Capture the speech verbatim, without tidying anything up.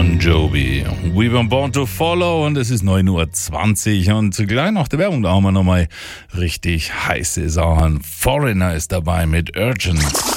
Bon Jovi. We were born to follow und es ist neun Uhr zwanzig und gleich nach der Werbung, da haben wir nochmal richtig heiße Sachen. Foreigner ist dabei mit Urgent.